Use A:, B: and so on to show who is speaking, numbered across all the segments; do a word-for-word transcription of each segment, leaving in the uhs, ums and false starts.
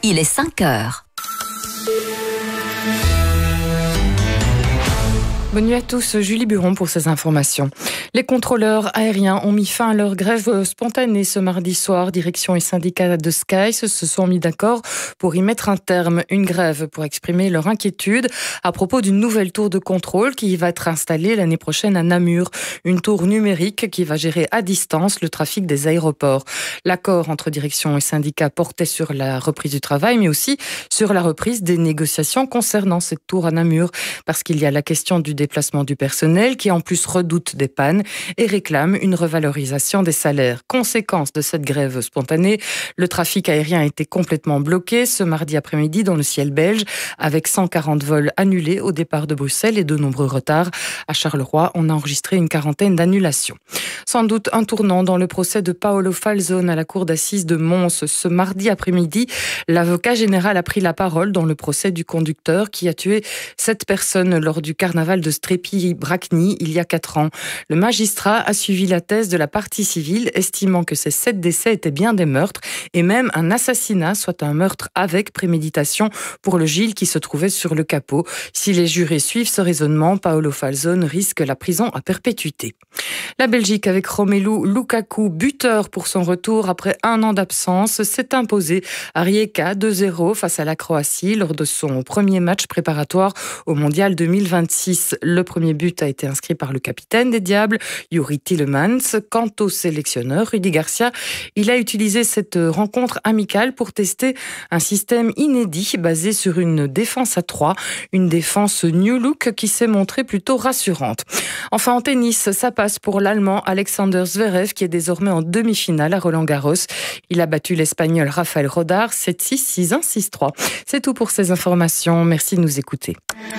A: il est cinq heures.
B: Bonne nuit à tous, Julie Buron pour ces informations. Les contrôleurs aériens ont mis fin à leur grève spontanée ce mardi soir. Direction et syndicats de Sky se sont mis d'accord pour y mettre un terme. Une grève pour exprimer leur inquiétude à propos d'une nouvelle tour de contrôle qui va être installée l'année prochaine à Namur. Une tour numérique qui va gérer à distance le trafic des aéroports. L'accord entre direction et syndicats portait sur la reprise du travail, mais aussi sur la reprise des négociations concernant cette tour à Namur. Parce qu'il y a la question du déplacement du personnel qui en plus redoute des pannes et réclame une revalorisation des salaires. Conséquence de cette grève spontanée, le trafic aérien a été complètement bloqué ce mardi après-midi dans le ciel belge avec cent quarante vols annulés au départ de Bruxelles et de nombreux retards. À Charleroi, on a enregistré une quarantaine d'annulations. Sans doute un tournant dans le procès de Paolo Falzone à la cour d'assises de Mons. Ce mardi après-midi, l'avocat général a pris la parole dans le procès du conducteur qui a tué sept personnes lors du carnaval de Strépy-Bracny il y a quatre ans. Le magistrat a suivi la thèse de la partie civile, estimant que ces sept décès étaient bien des meurtres et même un assassinat, soit un meurtre avec préméditation pour le Gilles qui se trouvait sur le capot. Si les jurés suivent ce raisonnement, Paolo Falzone risque la prison à perpétuité. La Belgique avec Romelu Lukaku, buteur pour son retour après un an d'absence, s'est imposé à Rijeka deux zéro face à la Croatie lors de son premier match préparatoire au Mondial deux mille vingt-six. Le premier but a été inscrit par le capitaine des Diables, Juri Tielemans. Quant au sélectionneur, Rudy Garcia, il a utilisé cette rencontre amicale pour tester un système inédit basé sur une défense à trois, une défense new look qui s'est montrée plutôt rassurante. Enfin, en tennis, ça passe pour l'Allemand Alexander Zverev qui est désormais en demi-finale à Roland-Garros. Il a battu l'Espagnol Rafael Rodar sept six, six un, six trois. C'est tout pour ces informations. Merci de nous écouter.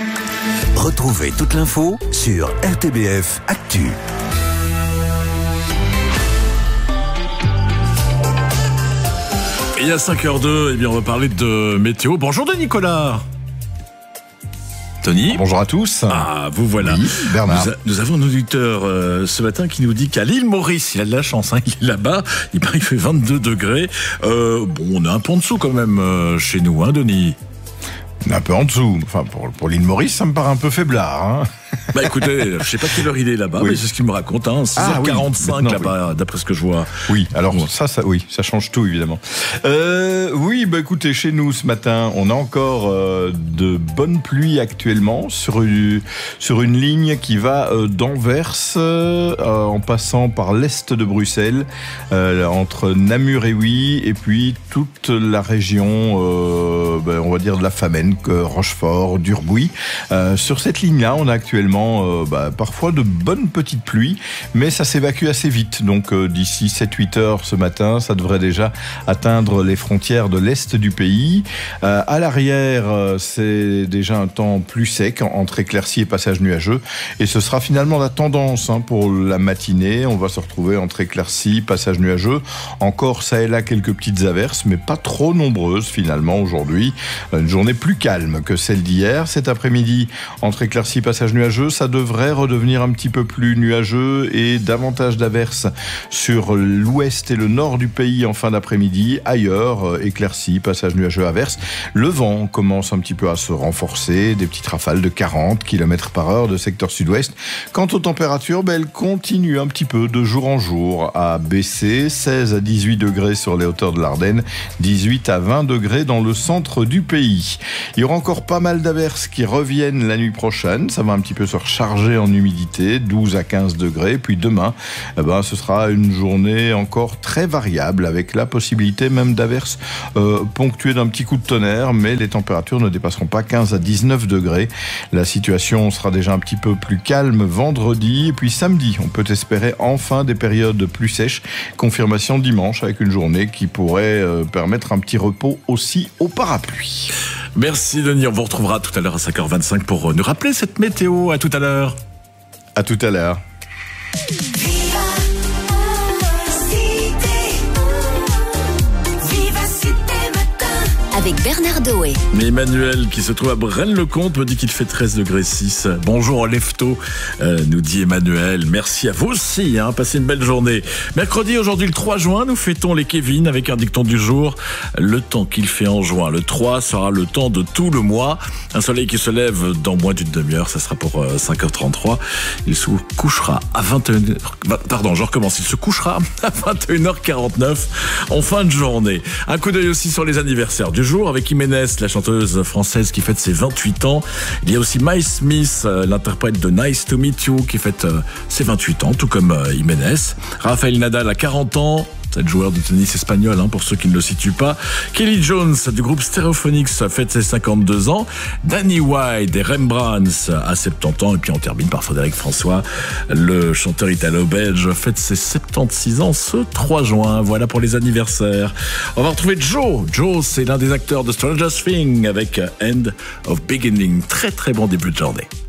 C: Retrouvez toute l'info sur R T B F Actu.
D: Il y a cinq heures deux, eh bien on va parler de météo. Bonjour de Nicolas. Tony.
E: Bonjour à tous.
D: Ah, vous voilà.
E: Oui, Bernard.
D: Nous, a, nous avons un auditeur euh, ce matin qui nous dit qu'à l'île Maurice, il a de la chance, hein, il est là-bas, il paraît qu'il fait vingt-deux degrés. Euh, bon, on est un peu en dessous quand même euh, chez nous, hein, Denis.
E: Un peu en dessous. Enfin, pour, pour l'île Maurice, ça me paraît un peu faiblard. Hein.
D: Bah écoutez, je sais pas quelle heure il est là-bas, oui. mais c'est ce qu'il me raconte. Hein, six heures quarante-cinq ah, oui, là-bas, oui. d'après ce que je vois.
E: Oui, alors ouais. ça, ça, oui, ça change tout évidemment. Euh, oui, bah écoutez, chez nous ce matin, on a encore euh, de bonnes pluies actuellement sur une, sur une ligne qui va euh, d'Anvers euh, en passant par l'est de Bruxelles, euh, entre Namur et Huy, et puis toute la région, euh, bah, on va dire de la Famenne, Rochefort, Durbuy. Euh, sur cette ligne-là, on a actuellement Euh, bah, parfois de bonnes petites pluies, mais ça s'évacue assez vite. Donc euh, d'ici sept huit heures ce matin, ça devrait déjà atteindre les frontières de l'est du pays. Euh, à l'arrière, euh, c'est déjà un temps plus sec, entre éclaircies et passages nuageux. Et ce sera finalement la tendance hein, pour la matinée. On va se retrouver entre éclaircies, passages nuageux. Encore ça et là quelques petites averses, mais pas trop nombreuses finalement aujourd'hui. Une journée plus calme que celle d'hier. Cet après-midi, entre éclaircies, passages nuageux, ça devrait redevenir un petit peu plus nuageux et davantage d'averses sur l'ouest et le nord du pays en fin d'après-midi. Ailleurs, éclaircies, passages nuageux, averses. Le vent commence un petit peu à se renforcer, des petites rafales de quarante kilomètres par heure de secteur sud-ouest. Quant aux températures, ben, elles continuent un petit peu de jour en jour à baisser. seize à dix-huit degrés sur les hauteurs de l'Ardenne, dix-huit à vingt degrés dans le centre du pays. Il y aura encore pas mal d'averses qui reviennent la nuit prochaine. Ça va un petit peu se recharger en humidité, douze à quinze degrés. Puis demain, eh ben, ce sera une journée encore très variable avec la possibilité même d'averses euh, ponctuées d'un petit coup de tonnerre, mais les températures ne dépasseront pas quinze à dix-neuf degrés. La situation sera déjà un petit peu plus calme vendredi. Et puis samedi, on peut espérer enfin des périodes plus sèches. Confirmation dimanche avec une journée qui pourrait euh, permettre un petit repos aussi au parapluie.
D: Merci Denis, on vous retrouvera tout à l'heure à cinq heures vingt-cinq pour nous rappeler cette météo. À tout à l'heure.
E: À tout à l'heure.
A: Avec avec Bernard Doé.
D: Mais Emmanuel, qui se trouve à Braine-le-Comte, me dit qu'il fait treize degrés six. Bonjour Lefto, euh, nous dit Emmanuel. Merci à vous aussi, hein, passez une belle journée. Mercredi, aujourd'hui le trois juin, nous fêtons les Kevin avec un dicton du jour. Le temps qu'il fait en juin, le trois, sera le temps de tout le mois. Un soleil qui se lève dans moins d'une demi-heure, ça sera pour euh, cinq heures trente-trois. Il se couchera à vingt et une heures... Pardon, je recommence. Il se couchera à vingt et une heures quarante-neuf en fin de journée. Un coup d'œil aussi sur les anniversaires du jour avec Jiménez, la chanteuse française qui fête ses vingt-huit ans. Il y a aussi Miles Smith, l'interprète de Nice to Meet You, qui fête ses vingt-huit ans, tout comme Jiménez. Rafael Nadal a quarante ans. C'est le joueur de tennis espagnol, hein, pour ceux qui ne le situent pas. Kelly Jones, du groupe Stereophonics, fête ses cinquante-deux ans. Danny White et Rembrandts à soixante-dix ans. Et puis on termine par Frédéric François, le chanteur italo-belge, fête ses soixante-seize ans ce trois juin. Voilà pour les anniversaires. On va retrouver Joe. Joe, c'est l'un des acteurs de Stranger Things avec End of Beginning. Très très bon début de journée.